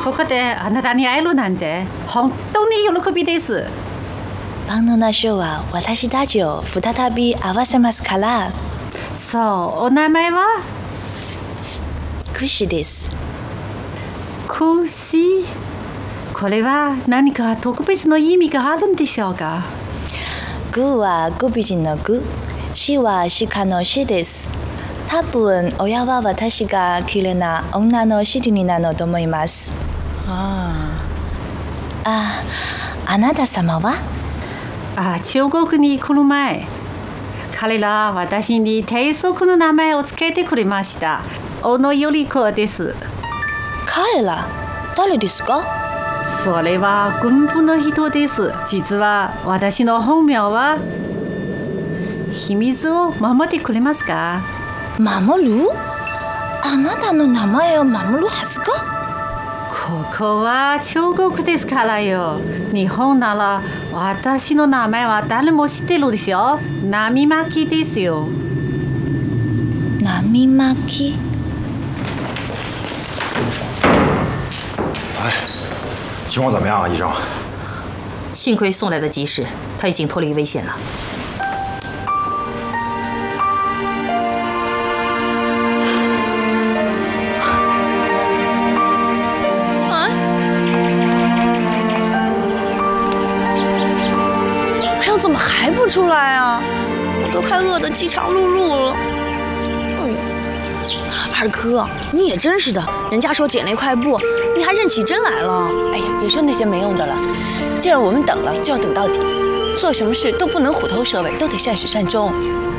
ここであなたに会えるなんて本当に喜びです。 晩のナショーは私たちを再び会わせますから。 そう、お名前はクシです。 クシ。これは何か特別の意味があるんでしょうか。 グはグビ人のグ、シは鹿のシです。多分親は私が綺麗な女の尻になると思います。あなた様は？ 中国に来る前、彼ら私に定足の名前をつけてくれました。小野頼子です。 彼ら？誰ですか？ それは軍部の人です。実は私の本名は秘密を守ってくれますか？ 守る？あなたの名前を守るはずか？ ここは中国ですからよ。日本なら私の名前は誰も知ってるでしょ。波巻ですよ。 波巻？ 情况怎么样啊，医生？ 幸亏送来的及时，他已经脱离危险了。 哎呦，怎么还不出来啊？我都快饿得饥肠辘辘了。二哥，你也真是的，人家说捡了一块布，你还认起真来了。 哎呀，别说那些没用的了，既然我们等了，就要等到底，做什么事都不能虎头蛇尾，都得善始善终。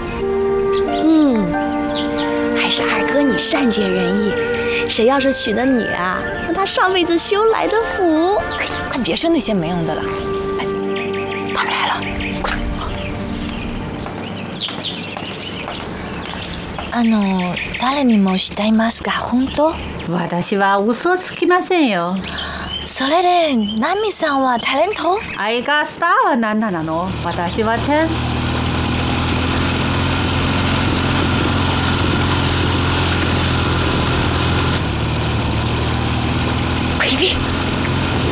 还是二哥你善解人意，谁要是娶了你啊，那他上辈子修来的福。 快别说那些没用的了，哎，他们来了，快！ 誰にもしたいますか？本当？ 私は嘘つきませんよ。 それでナミさんはタレント？ 愛がスターは何なの？私は天。